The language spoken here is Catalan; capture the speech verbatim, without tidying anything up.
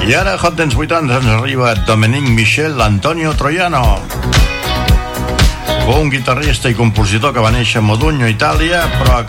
I ara, Hot Dance vuitanta, ens arriba Dominique Michel Antonio Troiano. Fou un guitarrista i compositor que va néixer a Modugno, Itàlia, però